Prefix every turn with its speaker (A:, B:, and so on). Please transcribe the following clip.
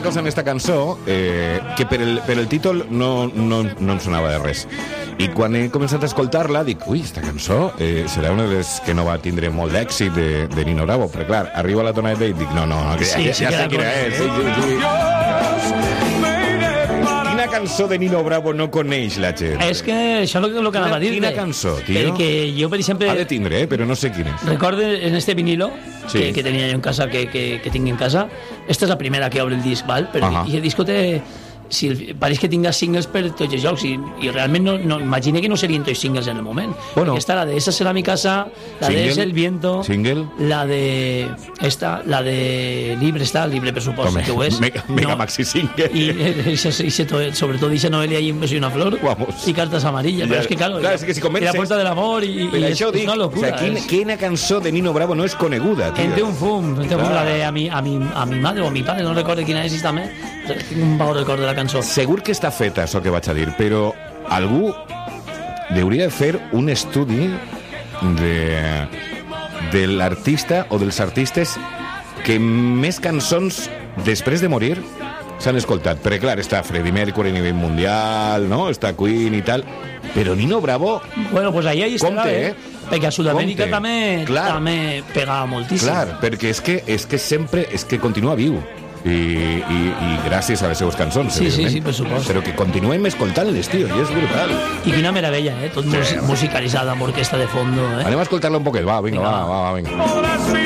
A: cosa en esta cançó que per el títol no em sonava de res. I quan he començat a escoltar-la dic, ui, esta cançó serà una de les que no va tindre molt d'èxit de Nino Bravo, però clar, arriba la tonada i dic, no, que ja sé quina és. Quina cançó de Nino Bravo no coneix la gent?
B: És que això és el que anava a dir.
A: Quina cançó, tio?
B: Que jo, per exemple...
A: Ha de tindre, però no sé quina és.
B: Recorde en este vinilo
A: sí.
B: que tenia jo en casa, que tinc en casa, esta és la primera que obre el disc, val? Però i el disco té... pareix que tinga singles per tots els jocs i realment no imagina que no serien tots singles en el moment.
A: Bueno.
B: Aquesta, la de Esa será mi casa, la de Es el viento, la de esta, la de Libre está, Libre per suposo que ho és.
A: Mega maxi single.
B: I sobretot dice Noelia y un beso y una flor.
A: Vamos.
B: Y cartas amarillas, però és que claro,
A: és que si comença...
B: la puerta del amor i és una locura.
A: O sea, quina cançó de Nino Bravo no és coneguda, tio?
B: Té un fum, la de a mi madre o a mi padre, no recordo quina és també. Tinc un vago record de la cançó.
A: Segur que està feta, això que vaig a dir, però algú hauria de fer un estudi de l'artista o dels artistes que més cançons després de morir s'han escoltat. Perquè clar, està Freddie Mercury a nivell mundial, no? Està Queen i tal, però Nino Bravo...
B: Bueno, pues ahí estarà, perquè a Sud-amèrica també pegava moltíssim.
A: Clar, perquè és que sempre continua viu. I gràcies a les seves cançons,
B: sí, per supost.
A: Però que continuem escoltant-les, tio, i és brutal.
B: I quina meravella, tot musicalitzada amb orquestra de fondo.
A: Anem a escoltar-la un poquet, va, vinga.